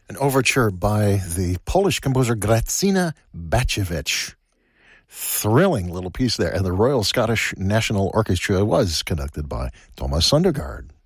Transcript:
An overture by the Polish composer Grażyna Bacewicz. Thrilling little piece there. And the Royal Scottish National Orchestra was conducted by Thomas Sundergaard.